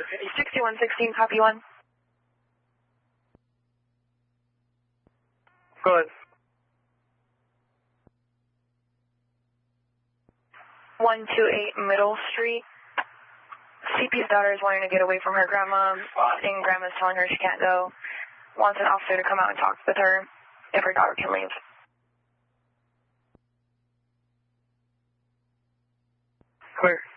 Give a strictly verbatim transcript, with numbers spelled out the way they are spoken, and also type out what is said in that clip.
sixty-one sixteen, copy one. Go ahead. one two eight Middle Street. C P's daughter is wanting to get away from her grandma, and grandma's telling her she can't go. Wants an officer to come out and talk with her if her daughter can leave. Clear.